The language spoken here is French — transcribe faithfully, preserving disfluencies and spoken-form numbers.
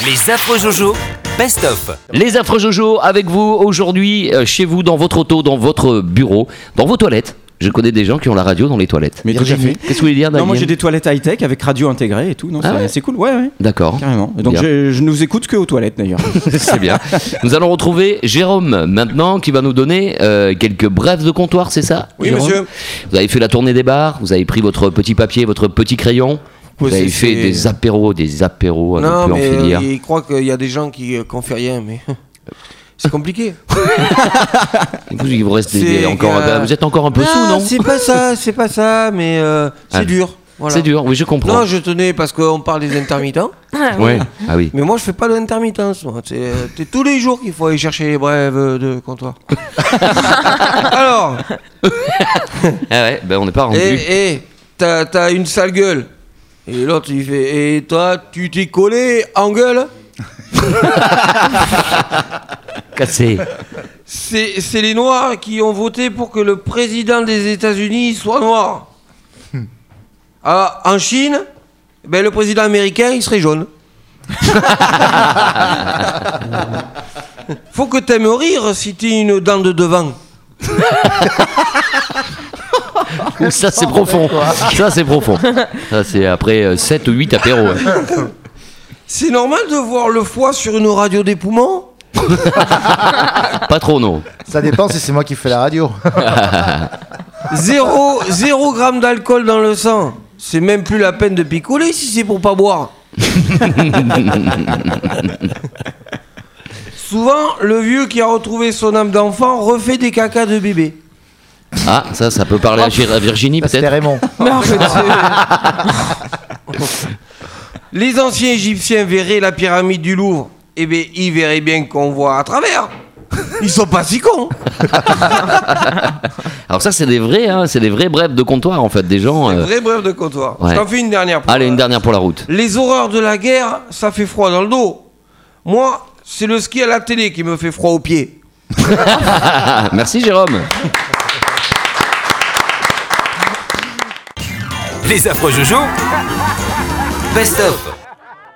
Les affreux Jojo, best of. Les affreux Jojo avec vous aujourd'hui, euh, chez vous, dans votre auto, dans votre bureau, dans vos toilettes. Je connais des gens qui ont la radio dans les toilettes. Mais déjà fait. Qu'est-ce que vous voulez dire, Daniel ? Non, moi j'ai des toilettes high-tech avec radio intégrée et tout. Non, Ah c'est, ouais c'est cool. Ouais, ouais. D'accord. Carrément. Et donc Bien. je, je ne vous écoute que aux toilettes d'ailleurs. C'est bien. Nous allons retrouver Jérôme maintenant qui va nous donner euh, quelques brefs de comptoir, c'est ça ? Oui, Jérôme ? monsieur. Vous avez fait la tournée des bars, vous avez pris votre petit papier, votre petit crayon. Vous Ouais, avez c'est- fait c'est- des apéros, des apéros, à Non, ne plus mais en finir. euh, il croit qu'il y a des gens qui euh, qu'on fait rien, mais c'est compliqué. Vous, il vous reste des- C'est encore, que- bah, vous êtes encore un peu sous, non ? C'est pas ça, c'est pas ça, mais euh, c'est Ah, dur. Voilà. C'est dur, oui, je comprends. Non, je tenais parce qu'on parle des intermittents, Ouais. Ah oui. mais moi je fais pas d'intermittence. moi. C'est, euh, c'est tous les jours qu'il faut aller chercher les brèves euh, de comptoir. Alors, Ah ouais, ben on n'est pas rendu. et, et t'as, t'as une sale gueule. Et l'autre il fait, et toi tu t'es collé en gueule. Cassé. C'est, c'est les Noirs qui ont voté pour que le président des États-Unis soit noir. Ah, en Chine, ben, le président américain, il serait jaune. Faut que t'aimes rire si t'es une dent de devant. Ça c'est profond. Ça c'est profond. Ça c'est après sept ou huit apéros. hein. C'est normal de voir le foie sur une radio des poumons. Pas trop non. Ça dépend si c'est moi qui fais la radio. Zéro, zéro gramme d'alcool dans le sang. C'est même plus la peine de picoler si c'est pour pas boire. Souvent, le vieux qui a retrouvé son âme d'enfant refait des cacas de bébé. Ah ça ça peut parler à, Gir- à Virginie Ça, c'était peut-être. Raymond. Mais en fait, c'est- Les anciens Égyptiens verraient la pyramide du Louvre. Eh bien, ils verraient bien qu'on voit à travers. Ils sont pas si cons. Alors ça c'est des vrais, hein, c'est des vrais brefs de comptoir en fait, des gens. euh, Vrai bref de comptoir. Ouais. Je t'en fais une dernière. pour- Allez une dernière pour la route. Les horreurs de la guerre, ça fait froid dans le dos. Moi, c'est le ski à la télé qui me fait froid aux pieds. Ah, merci Jérôme. Les affreux Jojo, best of.